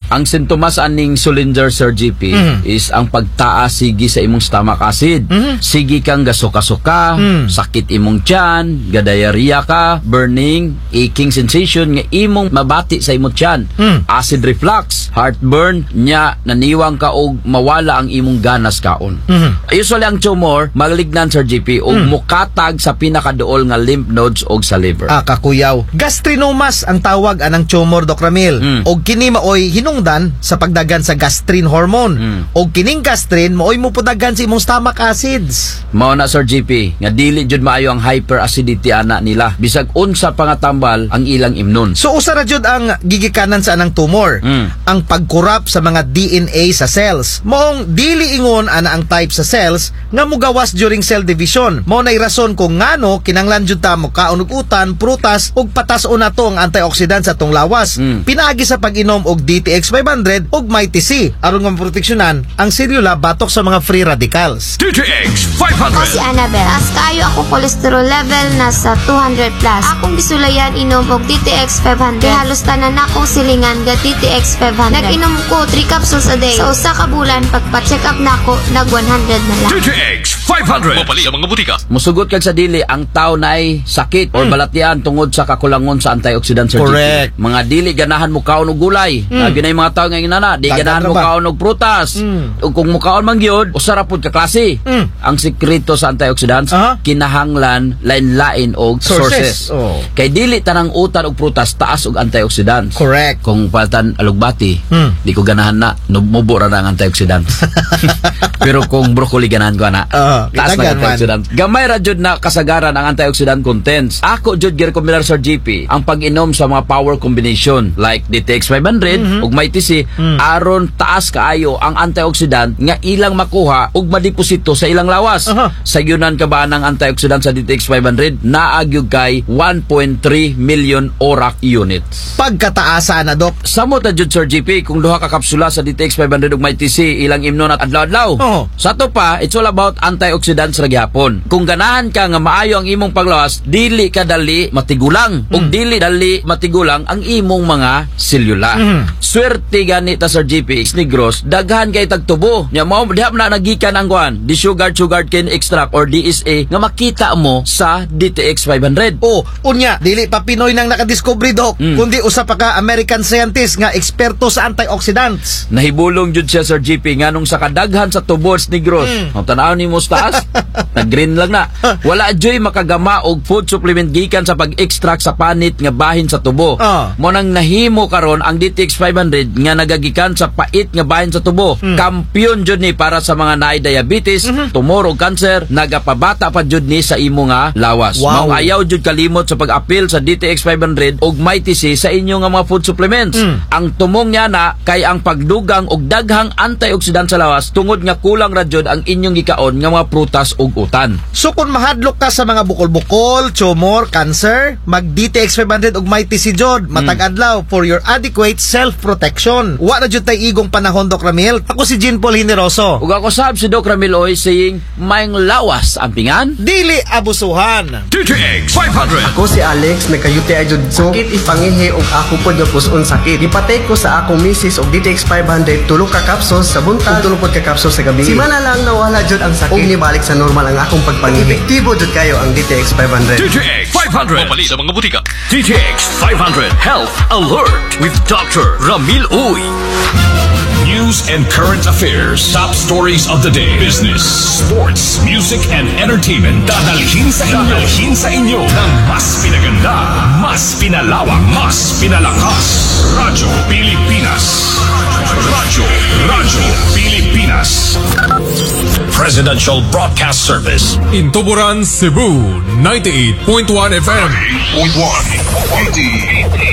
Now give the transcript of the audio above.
Ang sintomas aning Sullinger, Sir GP, is ang pagtaas sige sa imong stomach acid. Sige kang gasuka-suka, sakit imong tiyan, gadayariya ka, burning, aching sensation nga imong mabati sa imong tiyan, acid reflux, heartburn, nya naniwang ka og mawala ang imong ganas kaon. Usually ang tumor malignan, Sir GP, og mukatag sa pinakaduol nga lymph nodes og sa liver. Kakuyaw. Gastrinomas ang tawag anang tumor, Doc Ramil. Og kini maoy hinungdan sa pagdagan sa gastrin hormone. Og kining gastrin maoy mupudagan sa imong stomach acids. Mao na, Sir GP, nga dili jud maayo ang hyperacidity ana nila. Bisag unsa pangatambal ang ilang immune. So usa ra jud ang gigikanan sa anang tumor. Ang pagkurap sa mga DNA sa cells. Moong dili ingon ana ang type sa cells nga mugawas during cell division. Mao nay rason kung ngano kinanglan jud ta mo kaon og utan, prutas ug patas-on nato ang antioxidant sa tong lawas. Pinaagi sa pag-inom og DTX 500 ug Mighty C aron nga proteksyonan ang selula batok sa mga free radicals. DTX 500. Ako si Annabel. Taas kaayo ako cholesterol level nasa 200 plus. Akong bisulayan inom og DTX 500. Kaya halos tanan akong silingan ga DTX 500. Nag-inom ko 3 capsules a day. Sa usa ka bulan pagpa-check up nako nag 100 na lang. DTX 500. Mapali sa mga butika. Musugot kag sa dili ang tao na ay sakit or balatian tungod sa kakulangon sa antioxidant, Sir Correct. GP. Mga dili ganahan mo kaon og gulay. Lagi na yung mga tao nga inana, di ganahan mo kaon og prutas. Ug kung mo kaon man gyud, usara pud ka klase. Ang sekreto sa antioxidants kinahanglan lain-lain og sources. Kay dili tanang utan og prutas taas og antioxidants. Correct. Kung paltan alugbati, di ko ganahan na, mubo ra na ang antioxidants. Pero kung broccoli ganahan ko na, taas na antioxidants. Gamay ra jud na kasagaran ang antioxidant contents. Ako jud girekomendar, Sir GP, ang pag-inom sa mga power combination like DTX 500 ug Mighty C aron taas kaayo ang antioxidant nga ilang makuha ug madeposito sa ilang lawas. Sa yunan ka ba ng antioxidant sa DTX 500 naagyog kay 1.3 million ORAC units. Pagkataasa na, Doc. Samot na jud, Sir GP, kung duha ka kapsula sa DTX 500 ug Mighty C ilang imnon at adlaw-adlaw. Sa to pa, it's all about antioxidants ra gyapon. Kung ganahan ka nga maayo ang imong paglawas, dili ka dali matigulang ug dili dali matigulang ang imong mga selula. Swerte gani ta, Sir GP Negros, daghan kay tagtubo. Nya mao diha na nagikan ang kuan, di sugar cane extract or DSA nga makita mo sa DTX 500. Unya, dili pa Pinoy nang nakadiscovery, Doc, kundi usa pa ka American scientist nga eksperto sa antioxidants. Nahibulong jud siya, Sir GP, nganong sa kadaghan sa tubos Negros. Ang tanaw ni mo taas, nag-green lang na. Wala joy makagama og food supplement gikan sa pag-extract sa panit nga bahin sa tubo. Mo nang nahimo karon ang DTX 500 nga nagagikan sa pait nga bahin sa tubo. Kampiyon jud ni para sa mga naay diabetes, tumor ug cancer, nagapabata pa jud ni sa imo nga lawas. Mao ayaw jud kalimot sa pag-apil sa DTX 500 ug Mighty C sa inyo nga mga food supplements. Ang tumong niya na kay ang pagdugang og daghang antioxidant sa lawas tungod nga kulang ra jud ang inyong gikaon nga mga prutas ug utan. So kung mahadlok ka sa mga bukol-bukol, tumor, cancer, mag DTX 500 ug Mighty C jud matag adlaw for your adequate self-protection. Wa na jud tay igong panahon, Doc Ramil. Ako si Jean Paul Generoso. Ug ako sab si Doc Ramil Oy saying maing lawas ang pingan, dili abusuhan. DTX 500. Ako si Alex, nagka-UTI jud ko. Sakit ipangihi og ako pod nga puson sakit. Gipatay ko sa akong misis og DTX 500 tulo ka capsules sa buntag ug tulo pod ka capsules sa gabi. Simana lang nawala jud ang sakit ug nibalik sa normal ang akong pagpangihi. Epektibo jud kayo ang DTX 500. DTX 500. Mapali sa mga butika. DTX 500 Health Alert with Dr. Ramil Uy. News and current affairs, top stories of the day, business, sports, music, and entertainment. Dadalhin sa inyo ng mas pinaganda, mas pinalawak, mas pinalakas. Radyo Pilipinas. Radyo Pilipinas. Presidential Broadcast Service. In Tuburan, Cebu, 98.1 FM. 98.1.